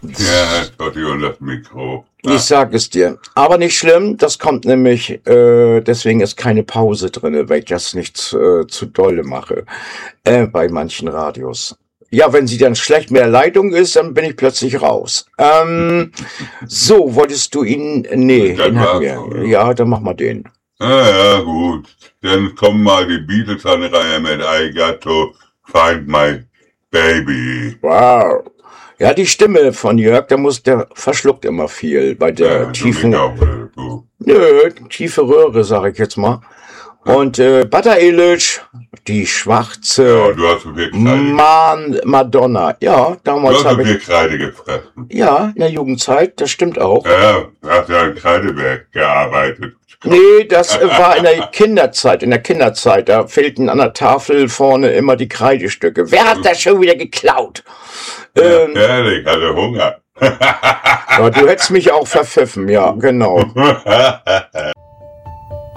Ja, Entschuldigung, das Mikro. Ich sag es dir. Aber nicht schlimm, das kommt nämlich, deswegen ist keine Pause drinne, weil ich das nicht zu dolle mache, bei manchen Radios. Ja, wenn sie dann schlecht mit der Leitung ist, dann bin ich plötzlich raus. So, wolltest du ihn, nee, Dann den hatten war's wir. so, Ja, dann mach mal den. Ja, gut. Dann kommen mal die Beatles an Reihe mit I Got to Find My Baby. Wow. Ja, die Stimme von Jörg, der verschluckt immer viel bei der Ja, du tiefen, mich auch, du. tiefe Röhre, sag ich jetzt mal. Und Butter Illich, die Ja, schwarze du hast so viel Kreide, Madonna. Ja, du damals hast so habe ich, viel Kreide gefressen. ja, in der Jugendzeit, das stimmt auch. Ja, du hast ja in Kreideberg gearbeitet. Nee, das war in der Kinderzeit. In der Kinderzeit, da fehlten an der Tafel vorne immer die Kreidestücke. Wer hat das schon wieder geklaut? Ja, ehrlich, hatte Hunger. Ja, du hättest mich auch verpfiffen, ja, genau.